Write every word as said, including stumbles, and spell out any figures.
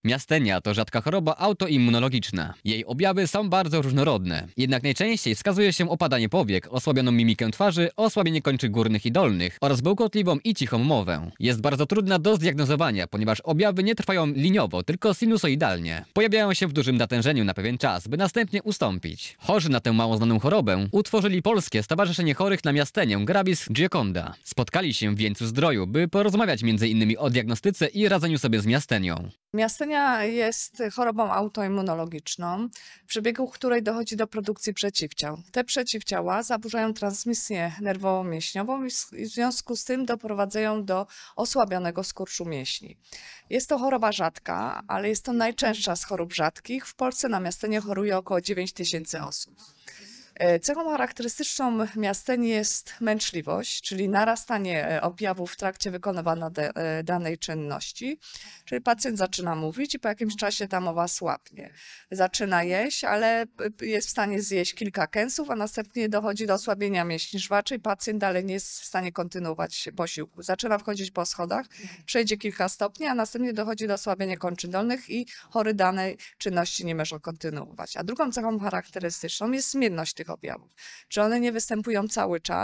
Miastenia to rzadka choroba autoimmunologiczna. Jej objawy są bardzo różnorodne. Jednak najczęściej wskazuje się opadanie powiek, osłabioną mimikę twarzy, osłabienie kończyn górnych i dolnych oraz bełkotliwą i cichą mowę. Jest bardzo trudna do zdiagnozowania, ponieważ objawy nie trwają liniowo, tylko sinusoidalnie. Pojawiają się w dużym natężeniu na pewien czas, by następnie ustąpić. Chorzy na tę mało znaną chorobę utworzyli Polskie Stowarzyszenie Chorych na Miastenię Gravis Gioconda. Spotkali się w Wieńcu-Zdroju, by porozmawiać między innymi o diagnostyce i radzeniu sobie z miastenią. Miastenia jest chorobą autoimmunologiczną, w przebiegu której dochodzi do produkcji przeciwciał. Te przeciwciała zaburzają transmisję nerwowo-mięśniową i w związku z tym doprowadzają do osłabionego skurczu mięśni. Jest to choroba rzadka, ale jest to najczęstsza z chorób rzadkich. W Polsce na miastenie choruje około dziewięć tysięcy osób. Cechą charakterystyczną miasteni jest męczliwość, czyli narastanie objawów w trakcie wykonywania danej czynności. Czyli pacjent zaczyna mówić i po jakimś czasie ta mowa słabnie. Zaczyna jeść, ale jest w stanie zjeść kilka kęsów, a następnie dochodzi do osłabienia mięśni żwaczej. Pacjent dalej nie jest w stanie kontynuować posiłku. Zaczyna wchodzić po schodach, przejdzie kilka stopni, a następnie dochodzi do osłabienia kończyn dolnych i chory danej czynności nie może kontynuować. A drugą cechą charakterystyczną jest zmienność tych objawów. Czy one nie występują cały czas?